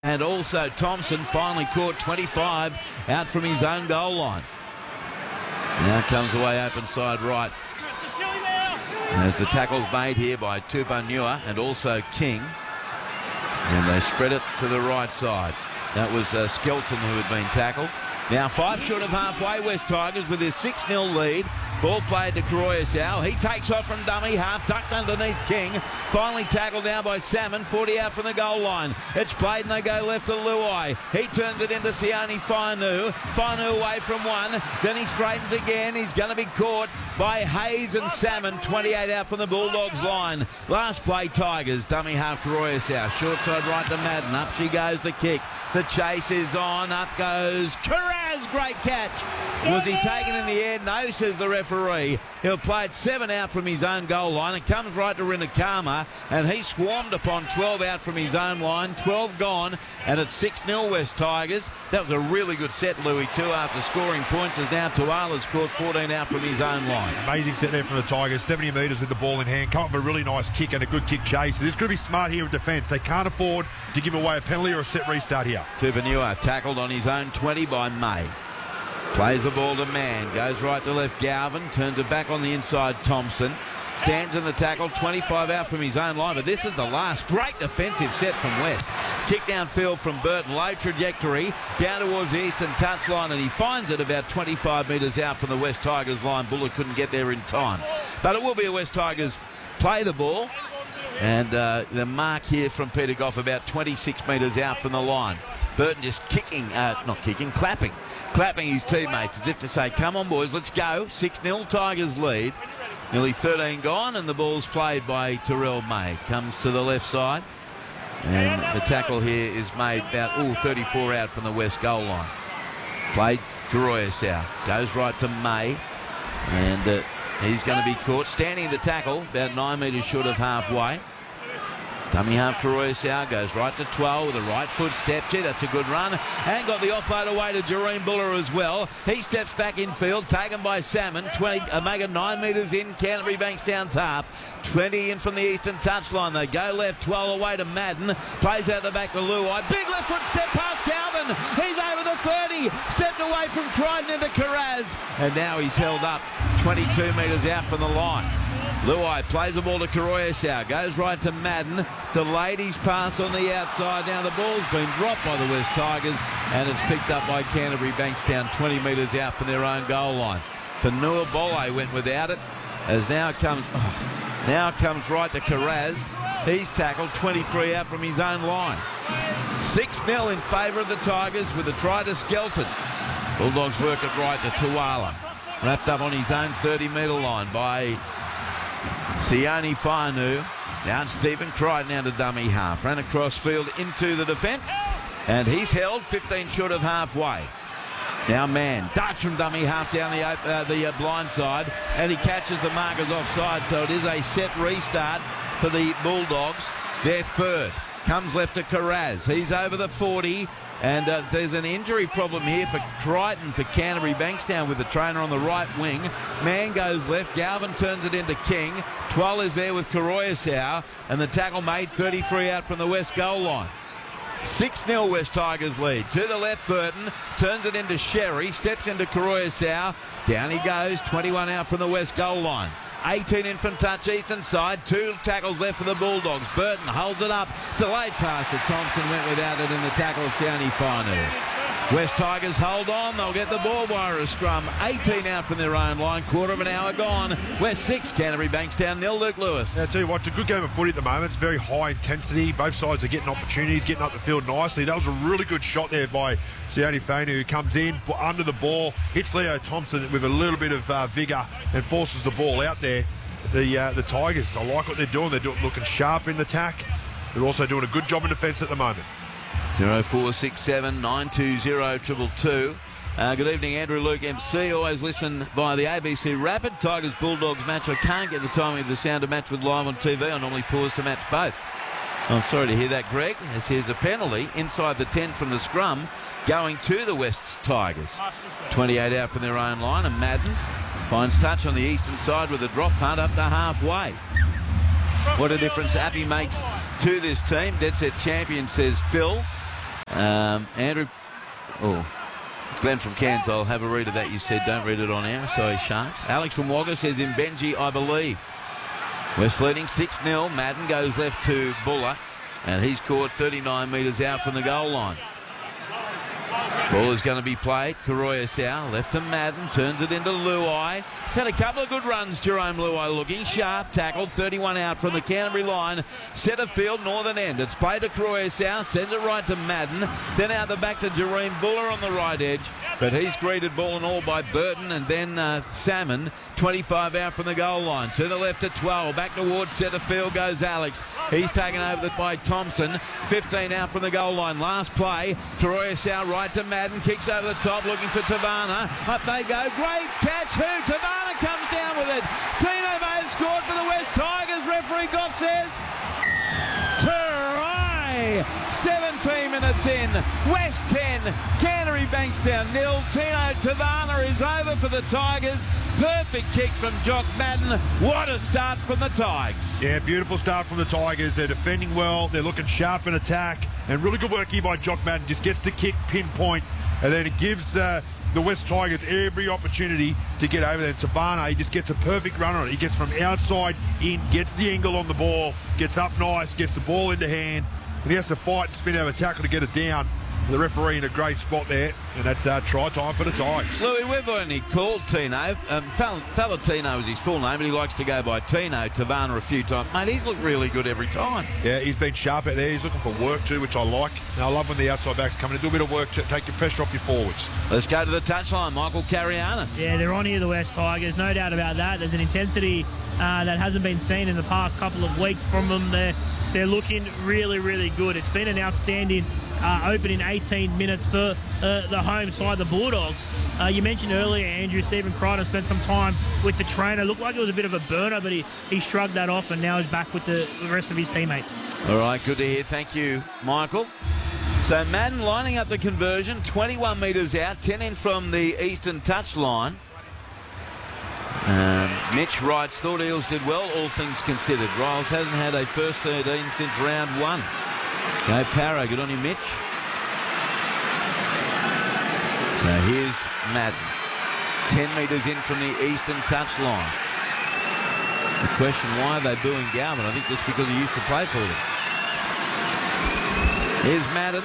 And also Thompson finally caught 25 out from his own goal line. Now comes away open side right. As the tackle's made here by Tupanua and also King. And they spread it to the right side. That was Skelton who had been tackled. Now 5 short of halfway, West Tigers with his 6-0 lead. Ball played to Karoyasau. He takes off from dummy half, ducked underneath King. Finally tackled now by Salmon, 40 out from the goal line. It's played and they go left to Luai. He turns it into Sione Fainu. Fainu away from one. Then he straightens again. He's going to be caught by Hayes and Salmon, 28 out from the Bulldogs line. Last play Tigers, dummy half Karoyasau. Short side right to Madden. Up she goes, the kick. The chase is on. Up goes Karaz. Great catch. Was he taken in the air? No, says the referee. He'll play it 7 out from his own goal line. It comes right to Rinakama, and he swarmed upon 12 out from his own line. 12 gone, and it's 6-0 West Tigers. That was a really good set, Louis, too, after scoring points. As now Tuala's scored 14 out from his own line. Amazing set there from the Tigers. 70 metres with the ball in hand. Come up with a really nice kick and a good kick chase. So this could be smart here in defence. They can't afford to give away a penalty or a set restart here. Tupanua tackled on his own 20 by May. Plays the ball to Mann, goes right to left Galvin, turns it back on the inside Thompson. Stands in the tackle, 25 out from his own line, but this is the last. Great defensive set from West. Kick downfield from Burton, low trajectory, down towards the eastern touchline, and he finds it about 25 metres out from the West Tigers line. Buller couldn't get there in time. But it will be a West Tigers play the ball, and the mark here from Peter Goff about 26 metres out from the line. Burton just clapping his teammates as if to say, come on boys, let's go. 6-0 Tigers lead. Nearly 13 gone, and the ball's played by Terrell May. Comes to the left side, and the tackle here is made about 34 out from the West goal line. Played Karoyasau. Goes right to May, and he's going to be caught. Standing the tackle, about 9 metres short of halfway. Dummy half Karoyasau goes right to 12 with a right foot step. Gee, that's a good run. And got the offload away to Jareen Buller as well. He steps back in field, taken by Salmon. 20, Omega 9 metres in, Canterbury Bankstown's half. 20 in from the eastern touchline. They go left, 12 away to Madden. Plays out the back to Luai. Big left foot step past Galvin. He's over the 30. Stepped away from Crichton into Karaz. And now he's held up 22 metres out from the line. Luai plays the ball to Karoyasau, goes right to Madden, delayed his pass on the outside. Now the ball's been dropped by the West Tigers, and it's picked up by Canterbury Bankstown 20 metres out from their own goal line. Fanua Bolle went without it, as now comes right to Karaz. He's tackled 23 out from his own line. 6-0 in favour of the Tigers with a try to Skelton. Bulldogs work it right to Tuala. Wrapped up on his own 30-metre line by Sione Fainu. Now Stephen Crichton down to dummy half. Ran across field into the defence, and he's held 15 short of halfway. Now Mann darts from dummy half down the blind side, and he catches the markers offside, so it is a set restart for the Bulldogs. Their third. Comes left to Karaz. He's over the 40. And there's an injury problem here for Crichton for Canterbury Bankstown with the trainer on the right wing. Mann goes left. Galvin turns it into King. Twal is there with Karoyasau. And the tackle made 33 out from the West goal line. 6-0 West Tigers lead. To the left, Burton turns it into Sherry. Steps into Karoyasau. Down he goes. 21 out from the West goal line. 18 in from touch eastern side. 2 tackles left for the Bulldogs. Burton holds it up. Delayed pass to Thompson. Went without it in the tackle of Sione Fainu. West Tigers hold on. They'll get the ball via a scrum. 18 out from their own line. Quarter of an hour gone. West 6, Canterbury Bankstown 0. Luke Lewis. Now, I tell you what, it's a good game of footy at the moment. It's very high intensity. Both sides are getting opportunities, getting up the field nicely. That was a really good shot there by Sione Fainu, who comes in under the ball, hits Leo Thompson with a little bit of vigour and forces the ball out there. The Tigers, I like what they're doing. They're looking sharp in the tack. They're also doing a good job in defence at the moment. 0467 920 222. Good evening, Andrew Luke MC. Always listen via the ABC Rapid Tigers Bulldogs match. I can't get the timing of the sound of match with live on TV. I normally pause to match both. I'm sorry to hear that, Greg, as here's a penalty inside the 10 from the scrum going to the West Tigers. 28 out from their own line, and Madden finds touch on the eastern side with a drop punt up to halfway. What a difference Appy makes to this team. Dead set champion, says Phil. Andrew. Oh. Glenn from Cairns, I'll have a read of that. You said don't read it on air. Sorry, Sharks. Alex from Wagga says in Benji, I believe. West leading 6-0. Madden goes left to Buller, and he's caught 39 metres out from the goal line. Ball is going to be played. Karoya Sau left to Madden, turns it into Luai. He's had a couple of good runs, Jerome Luai looking sharp. Tackled, 31 out from the Canterbury line. Centre field, northern end. It's played to Karoya Sau, sends it right to Madden. Then out the back to Jerome Buller on the right edge. But he's greeted ball and all by Burton, and then Salmon, 25 out from the goal line. To the left to 12, back towards centre field goes Alex. He's taken over by Thompson, 15 out from the goal line. Last play, Karoya Sau right to Madden, kicks over the top, looking for Tavana. Up they go, great catch. Who? Tavana comes down with it. Tino may have scored for the West Tigers. Referee Goff says, try. 17 minutes in, West 10, Canterbury Bankstown 0. Tino Tavana is over for the Tigers. Perfect kick from Jock Madden. What a start from the Tigers. Yeah, beautiful start from the Tigers. They're defending well. They're looking sharp in attack. And really good work here by Jock Madden. Just gets the kick pinpoint. And then it gives the West Tigers every opportunity to get over there. Tavana, he just gets a perfect run on it. He gets from outside in, gets the angle on the ball, gets up nice, gets the ball into hand. And he has to fight and spin out of a tackle to get it down. The referee in a great spot there, and that's try time for the Tigers. Louis, we've only called Tino. Falatino is his full name, but he likes to go by Tino Tavana a few times. Mate, he's looked really good every time. Yeah, he's been sharp out there. He's looking for work too, which I like. And I love when the outside backs come in and do a bit of work to take your pressure off your forwards. Let's go to the touchline. Michael Carianis. Yeah, they're on here, the West Tigers. No doubt about that. There's an intensity that hasn't been seen in the past couple of weeks from them. They're looking really, really good. It's been an outstanding opening 18 minutes for the home side, the Bulldogs. You mentioned earlier, Andrew, Stephen Crichton spent some time with the trainer. Looked like it was a bit of a burner, but he shrugged that off, and now he's back with the rest of his teammates. All right, good to hear. Thank you, Michael. So Madden lining up the conversion, 21 metres out, 10 in from the eastern touchline. Mitch writes, thought Eels did well, all things considered. Riles hasn't had a first 13 since round 1. Go Parra, good on you, Mitch. So here's Madden. 10 metres in from the eastern touchline. The question, why are they booing Galvin? I think just because he used to play for them. Here's Madden.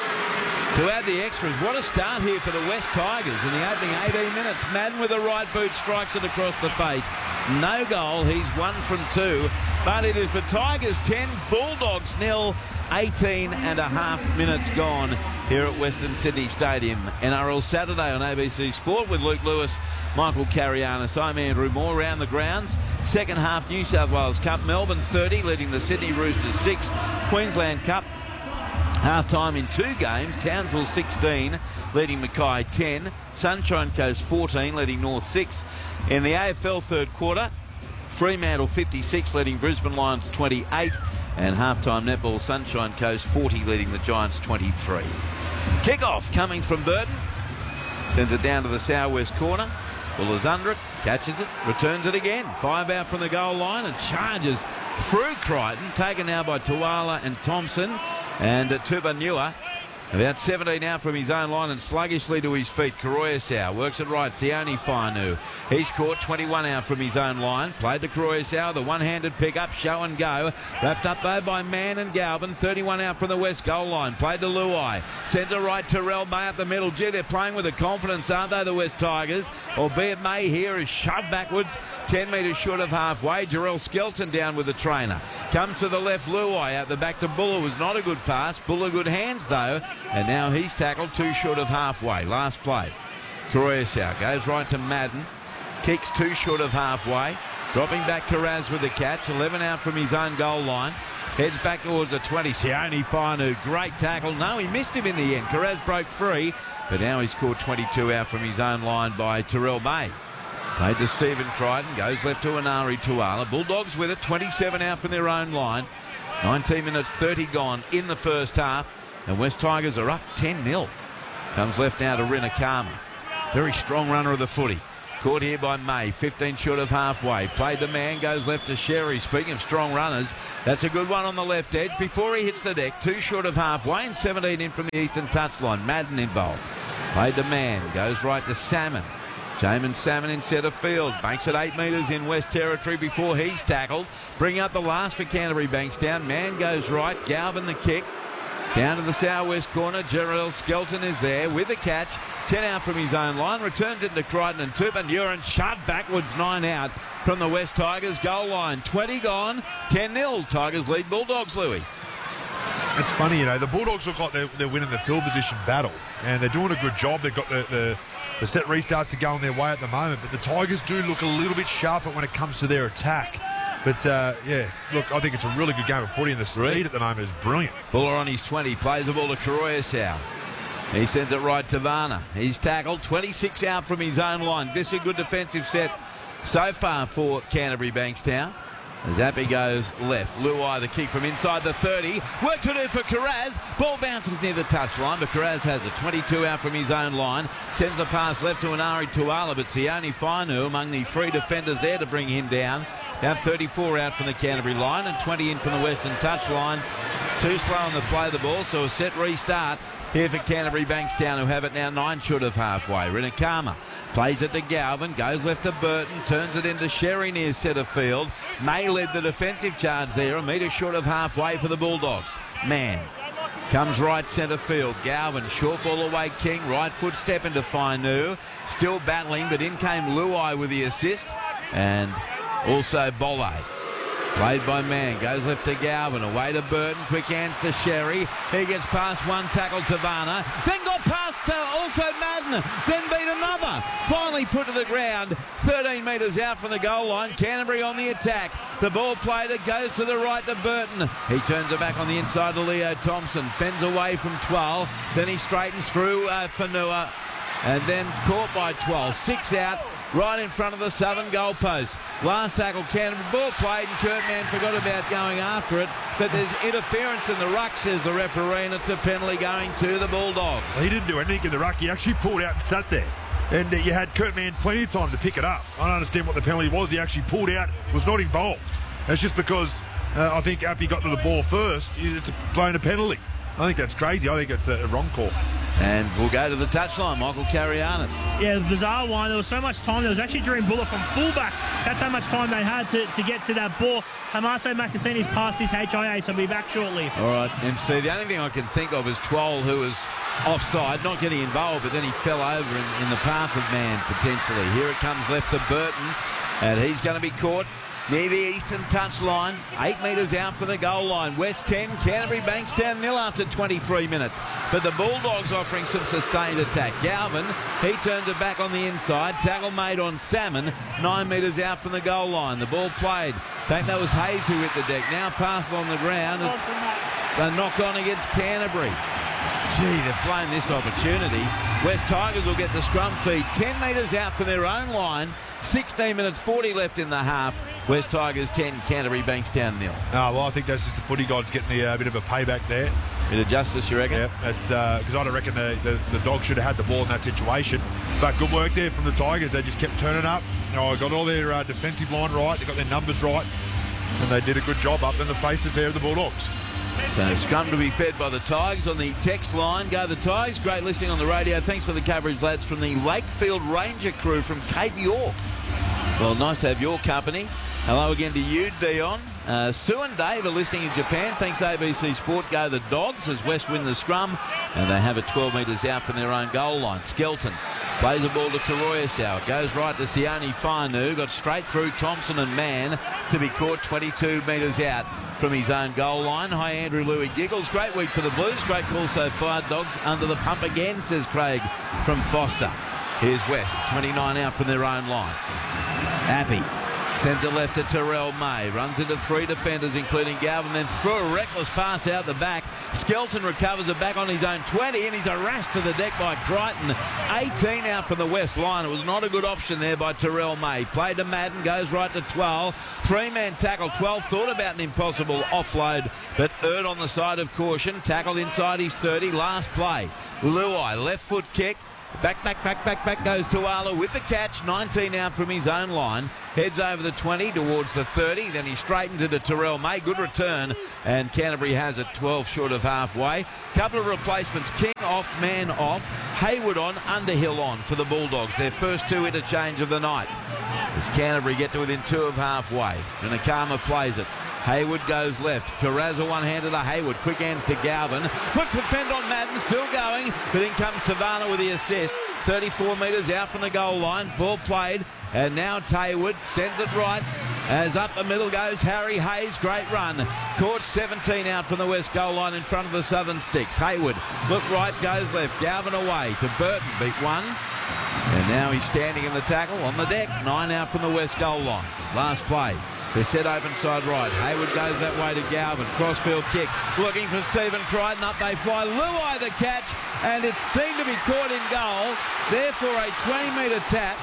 To add the extras, what a start here for the West Tigers in the opening 18 minutes. Madden with a right boot strikes it across the face. No goal, he's 1 from 2. But it is the Tigers 10, Bulldogs 0, 18 and a half minutes gone here at Western Sydney Stadium. NRL Saturday on ABC Sport with Luke Lewis, Michael Carianis. I'm Andrew Moore. Around the grounds, second half New South Wales Cup. Melbourne 30, leading the Sydney Roosters 6. Queensland Cup. Half-time in 2 games, Townsville 16, leading Mackay 10. Sunshine Coast 14, leading North 6. In the AFL third quarter, Fremantle 56, leading Brisbane Lions 28. And half-time netball, Sunshine Coast 40, leading the Giants 23. Kick-off coming from Burton. Sends it down to the southwest corner. Buller's under it, catches it, returns it again. 5 out from the goal line and charges through Crichton. Taken now by Tuala and Thompson. And Tubanua, about 17 out from his own line and sluggishly to his feet. Karoya Sau works it right. Sione Fainu. He's caught 21 out from his own line. Played to Karoya Sau. The one-handed pick-up, show and go. Wrapped up though by Mann and Galvin. 31 out from the west goal line. Played to Luai. Centre right, Terrell May up the middle. Gee, they're playing with a confidence, aren't they, the West Tigers? Albeit May here is shoved backwards. 10 metres short of halfway. Jarrell Skelton down with the trainer. Comes to the left, Luai out the back to Buller. Was not a good pass. Buller good hands though. And now he's tackled 2 short of halfway. Last play. Karoya Sau goes right to Madden. Kicks 2 short of halfway. Dropping back Karaz with the catch. 11 out from his own goal line. Heads back towards the 20. Sione Fainu. Great tackle. No, he missed him in the end. Karaz broke free. But now he's caught 22 out from his own line by Terrell May. Played to Stephen Crichton. Goes left to Anari Tuala. Bulldogs with it. 27 out from their own line. 19 minutes 30 gone in the first half. And West Tigers are up 10-0. Comes left now to Rinakama. Very strong runner of the footy. Caught here by May, 15 short of halfway. Played the man, goes left to Sherry. Speaking of strong runners, that's a good one on the left edge. Before he hits the deck, 2 short of halfway and 17 in from the eastern touchline. Madden involved. Played the man, goes right to Salmon. Jamin Salmon in centre field. Banks at 8 metres in West Territory before he's tackled. Bring up the last for Canterbury Bankstown. Man goes right, Galvin the kick. Down to the southwest corner, Jarrell Skelton is there with the catch. 10 out from his own line, returns it to Crichton and Tupanuran, shoved backwards, 9 out from the West Tigers goal line. 20 gone, 10-0. Tigers lead Bulldogs, Louis. It's funny, the Bulldogs look like they're winning the field position battle, and they're doing a good job. They've got the set restarts to go on their way at the moment, but the Tigers do look a little bit sharper when it comes to their attack. But, look, I think it's a really good game of footy, and the speed at the moment is brilliant. Buller on his 20, plays the ball to Karoyasau. He sends it right to Varner. He's tackled, 26 out from his own line. This is a good defensive set so far for Canterbury Bankstown. As Appy goes left. Luai the kick from inside the 30. Work to do for Carraz. Ball bounces near the touchline, but Carraz has it. 22 out from his own line. Sends the pass left to Anari Tuala, but Sione Fainu among the 3 defenders there to bring him down. Now 34 out from the Canterbury line and 20 in from the western touchline. Too slow on the play of the ball, so a set restart here for Canterbury Bankstown, who have it now 9 short of halfway. Rinakama plays it to Galvin, goes left to Burton, turns it into Sherry near centre field. May led the defensive charge there, a metre short of halfway for the Bulldogs. Man comes right centre field. Galvin, short ball away King, right foot step into Fainu. Still battling, but in came Luai with the assist, and also Bolle. Played by Man, goes left to Galvin, away to Burton, quick hands to Sherry. He gets past one, tackle to Varner, then got past also Madden, then beat another. Finally put to the ground, 13 metres out from the goal line. Canterbury on the attack. The ball played, it goes to the right to Burton. He turns it back on the inside to Leo Thompson, fends away from 12, then he straightens through Fanua, and then caught by 12. 6 out. Right in front of the southern goalpost. Last tackle, Canterbury. Ball played, and Kurt Mann forgot about going after it. But there's interference in the ruck, says the referee, and it's a penalty going to the Bulldogs. Well, he didn't do anything in the ruck. He actually pulled out and sat there. And you had Kurt Mann plenty of time to pick it up. I don't understand what the penalty was. He actually pulled out, was not involved. That's just because I think Appy got to the ball first. It's blown a penalty. I think that's crazy. I think it's a wrong call. And we'll go to the touchline, Michael Carianis. Yeah, bizarre one. There was so much time. There was actually Dream Buller from fullback. That's how much time they had to get to that ball. Hamase Makasini's passed his HIA, so he'll be back shortly. All right, MC. The only thing I can think of is Twoll, who was offside, not getting involved, but then he fell over in the path of Man, potentially. Here it comes left to Burton, and he's going to be caught near the eastern touchline, 8 metres out for the goal line. West 10, Canterbury Bankstown 0 after 23 minutes. But the Bulldogs offering some sustained attack. Galvin, he turns it back on the inside. Tackle made on Salmon, 9 metres out from the goal line. The ball played. In fact, that was Hayes who hit the deck. Now passed on the ground. It's a knock on against Canterbury. Gee, they've blown this opportunity. West Tigers will get the scrum feed 10 metres out from their own line. 16 minutes 40 left in the half. West Tigers 10, Canterbury Bankstown 0. Oh, well, I think that's just the footy gods getting a bit of a payback there. Bit of justice, you reckon? Yeah, it's because I don't reckon the Dogs should have had the ball in that situation. But good work there from the Tigers. They just kept turning up. Got all their defensive line right. They got their numbers right. And they did a good job up in the faces there of the Bulldogs. So scrum to be fed by the Tigers on the text line. Go the Tigers. Great listening on the radio. Thanks for the coverage, lads, from the Lakefield Ranger crew from Cape York. Well, nice to have your company. Hello again to you, Dion. Sue and Dave are listening in Japan. Thanks, ABC Sport. Go the Dogs as West win the scrum. And they have it 12 metres out from their own goal line. Skelton plays the ball to Karoyasau. Goes right to Sione Fainu. Got straight through Thompson and Mann to be caught 22 metres out from his own goal line. Hi, Andrew Louis Giggles. Great week for the Blues. Great call so far. Dogs under the pump again, says Craig from Foster. Here's West, 29 out from their own line. Appy sends it left to Terrell May. Runs into 3 defenders, including Galvin, then threw a reckless pass out the back. Skelton recovers it back on his own 20, and he's harassed to the deck by Crichton. 18 out from the West line. It was not a good option there by Terrell May. Played to Madden, goes right to 12. 3-man tackle. 12 thought about an impossible offload, but erred on the side of caution. Tackled inside his 30. Last play. Luai, left foot kick. Back goes Tuala with the catch. 19 out from his own line. Heads over the 20 towards the 30. Then he straightens it to Terrell May. Good return. And Canterbury has it 12 short of halfway. Couple of replacements. King off, man off. Hayward on, Underhill on for the Bulldogs. Their first 2 interchange of the night. As Canterbury get to within 2 of halfway. Nakama plays it. Hayward goes left. Carrazza one-handed to Hayward. Quick hands to Galvin. Puts the fend on Madden. Still going. But in comes Tavana with the assist. 34 metres out from the goal line. Ball played. And now it's Hayward. Sends it right. As up the middle goes Harry Hayes. Great run. Caught 17 out from the west goal line in front of the Southern Sticks. Hayward. Look right. Goes left. Galvin away to Burton. Beat 1. And now he's standing in the tackle on the deck. 9 out from the west goal line. Last play. They're set open side right. Hayward goes that way to Galvin. Crossfield kick. Looking for Stephen Crichton. Up they fly. Luai the catch. And it's deemed to be caught in goal. Therefore a 20-metre tap.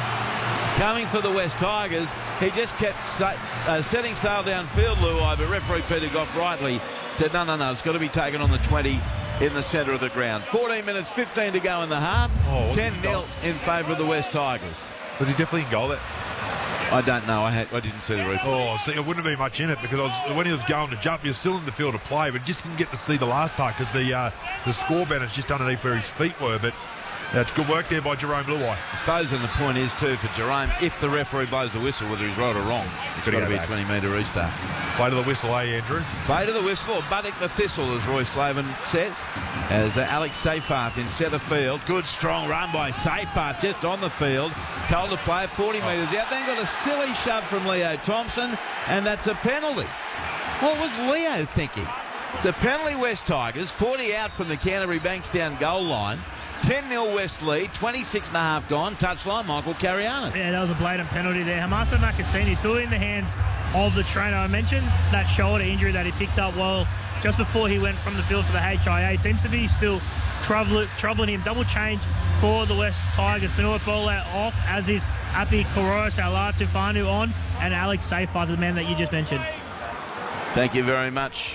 Coming for the West Tigers. He just kept setting sail downfield, Luai, but referee Peter Goff rightly said, no, it's got to be taken on the 20 in the centre of the ground. 14 minutes, 15 to go in the half. 10-0 in favour of the West Tigers. Was he definitely in goal there? I don't know. I didn't see the replay. Oh, see, it wouldn't have been much in it because when he was going to jump, he was still in the field of play, but just didn't get to see the last part because the score banner's just underneath where his feet were. But that's good work there by Jerome Luai. I suppose, and the point is too for Jerome, if the referee blows the whistle, whether he's right or wrong, it's got to be a 20-metre restart. Play to the whistle, Andrew? Play to the whistle, or buttock the thistle, as Roy Slavin says. As Alex Seyfarth in centre field. Good, strong run by Seyfarth just on the field. Told to play it 40 metres out. Then got a silly shove from Leo Thompson, and that's a penalty. What was Leo thinking? It's a penalty, West Tigers. 40 out from the Canterbury Bankstown goal line. 10-0 West lead, 26 and a half gone. Touchline, Michael Carianis. Yeah, that was a blatant penalty there. Hamasa Makasini still in the hands of the trainer. I mentioned that shoulder injury that he picked up just before he went from the field for the HIA. Seems to be still troubling him. Double change for the West Tigers. Fanua Bola off, as is Api Kororos, Alatu Fanu on, and Alex Seyfarth, the man that you just mentioned. Thank you very much.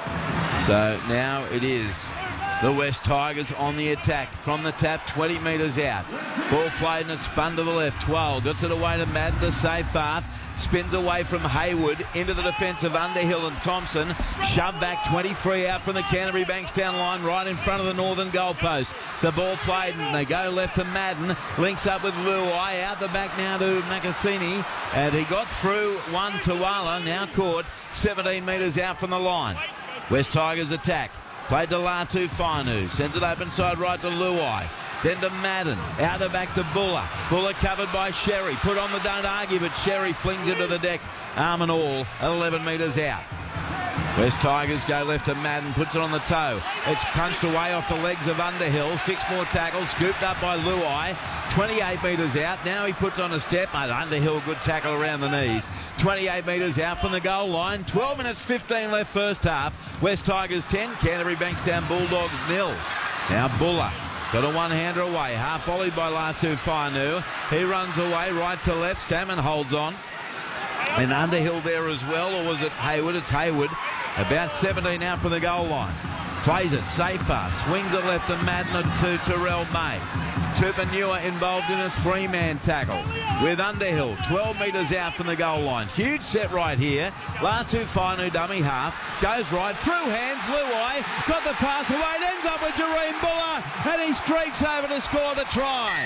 So now it is the West Tigers on the attack from the tap, 20 metres out. Ball played and it's spun to the left. 12 gets it away to Madden to Seyfarth. Spins away from Hayward into the defence of Underhill and Thompson. Shoved back 23 out from the Canterbury Bankstown line right in front of the northern goalpost. The ball played and they go left to Madden. Links up with Luai. Out the back now to Makasini. And he got through one Tuala. Now caught 17 metres out from the line. West Tigers attack. Played to Latu Fanu. Sends it open side right to Luai. Then to Madden. Out the back to Buller. Buller covered by Sherry. Put on the don't argue, but Sherry flings it to the deck. Arm and all. 11 metres out. West Tigers go left to Madden. Puts it on the toe. It's punched away off the legs of Underhill. 6 more tackles. Scooped up by Luai. 28 metres out. Now he puts on a step. Underhill, good tackle around the knees. 28 metres out from the goal line. 12 minutes 15 left first half. West Tigers 10. Canterbury Bankstown Bulldogs 0. Now Buller. Got a one-hander away. Half volleyed by Latu Fanu. He runs away right to left. Salmon holds on. And Underhill there as well. Or was it Hayward? It's Hayward. About 17 out from the goal line. Plays it. Seyfarth. Swings it left to Madden to Terrell May. Tupanua involved in a 3-man tackle with Underhill 12 metres out from the goal line. Huge set right here. Latu Fanu, dummy half, goes right through hands. Luai got the pass away. It ends up with Jareem Buller, and he streaks over to score the try.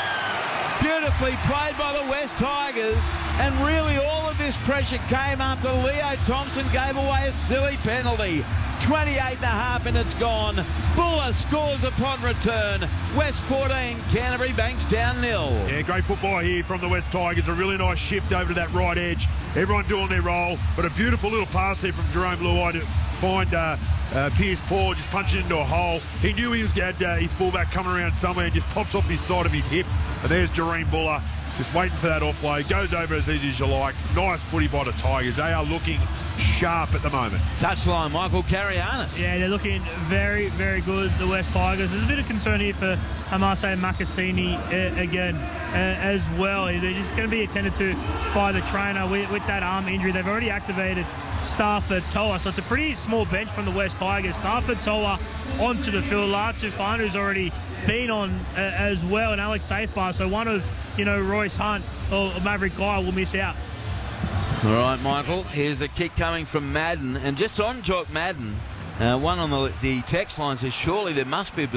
Beautifully played by the West Tigers, and really all of this pressure came after Leo Thompson gave away a silly penalty. 28 and a half minutes gone. Buller scores upon return. West 14, Canterbury Bankstown 0. Yeah, great football here from the West Tigers. A really nice shift over to that right edge. Everyone doing their role, but a beautiful little pass there from Jerome Luai to find Pierce Paul, just punching into a hole. He knew he had his fullback coming around somewhere and just pops off his side of his hip. And there's Jareem Buller just waiting for that offload. Goes over as easy as you like. Nice footy by the Tigers. They are looking sharp at the moment. Touchline, Michael Carianis. Yeah, they're looking very, very good, the West Tigers. There's a bit of concern here for Hamasa Makasini again as well. They're just going to be attended to by the trainer with that arm injury. They've already activated Starford Toa. So it's a pretty small bench from the West Tigers. Starford Toa onto the field. Latu Fanu, who's already been on as well, and Alex Safar. So one of, Royce Hunt or Maverick Guy will miss out. All right, Michael. Here's the kick coming from Madden. And just on Jock Madden, one on the text line says, surely there must be a